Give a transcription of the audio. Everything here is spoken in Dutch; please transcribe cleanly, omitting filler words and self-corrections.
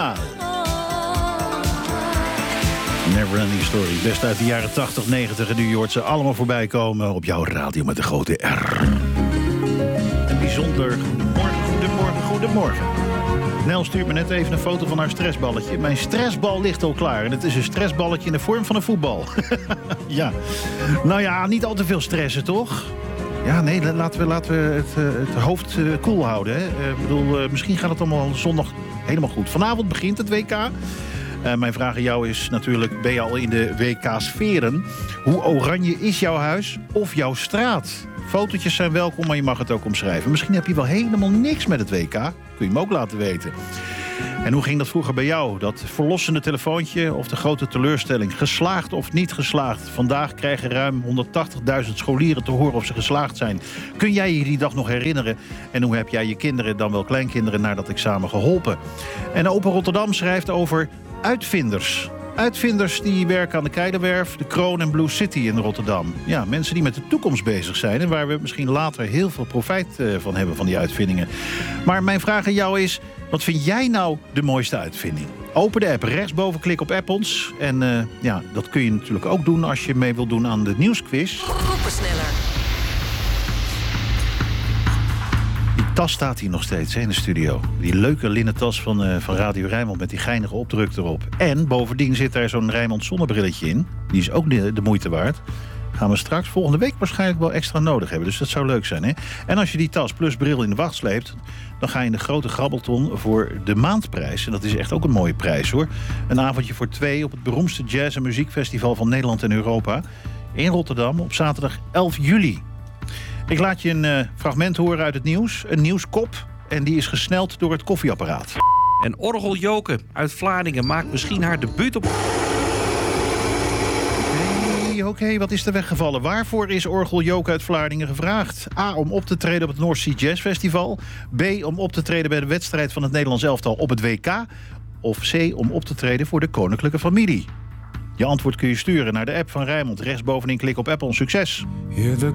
Nationale. Neverending Story. Best uit de jaren 80, 90 en nu je hoort ze allemaal voorbij komen op jouw radio met de grote R. Een bijzonder goedemorgen. Nel stuurt me net even een foto van haar stressballetje. Mijn stressbal ligt al klaar en het is een stressballetje in de vorm van een voetbal. Ja, nou ja, niet al te veel stressen, toch? Ja, nee, laten we het hoofd koel houden. Hè? Ik bedoel, misschien gaat het allemaal zondag helemaal goed. Vanavond begint het WK. Mijn vraag aan jou is natuurlijk, ben je al in de WK-sferen? Hoe oranje is jouw huis of jouw straat? Fotootjes zijn welkom, maar je mag het ook omschrijven. Misschien heb je wel helemaal niks met het WK. Kun je me ook laten weten. En hoe ging dat vroeger bij jou? Dat verlossende telefoontje of de grote teleurstelling? Geslaagd of niet geslaagd? Vandaag krijgen ruim 180.000 scholieren te horen of ze geslaagd zijn. Kun jij je die dag nog herinneren? En hoe heb jij je kinderen, dan wel kleinkinderen, naar dat examen geholpen? En Open Rotterdam schrijft over uitvinders. Uitvinders die werken aan de Keilerwerf, de Kroon en Blue City in Rotterdam. Ja, mensen die met de toekomst bezig zijn en waar we misschien later heel veel profijt van hebben van die uitvindingen. Maar mijn vraag aan jou is, wat vind jij nou de mooiste uitvinding? Open de app, rechtsboven klik op App ons. En ja, dat kun je natuurlijk ook doen als je mee wilt doen aan de nieuwsquiz. Groepensneller. Die tas staat hier nog steeds in de studio. Die leuke linnen tas van Radio Rijnmond met die geinige opdruk erop. En bovendien zit daar zo'n Rijnmond zonnebrilletje in. Die is ook de moeite waard. Gaan we straks volgende week waarschijnlijk wel extra nodig hebben. Dus dat zou leuk zijn, hè? En als je die tas plus bril in de wacht sleept, dan ga je in de grote grabbelton voor de maandprijs. En dat is echt ook een mooie prijs, hoor. Een avondje voor 2 op het beroemdste jazz- en muziekfestival van Nederland en Europa. In Rotterdam op zaterdag 11 juli. Ik laat je een fragment horen uit het nieuws. Een nieuwskop. En die is gesneld door het koffieapparaat. En Orgel Joke uit Vlaardingen maakt misschien haar debuut op... Oké, wat is er weggevallen? Waarvoor is Orgel Joke uit Vlaardingen gevraagd? A, om op te treden op het North Sea Jazz Festival. B, om op te treden bij de wedstrijd van het Nederlands elftal op het WK. Of C, om op te treden voor de koninklijke familie. Je antwoord kun je sturen naar de app van Rijnmond. Rechtsbovenin klik op Apple. Succes!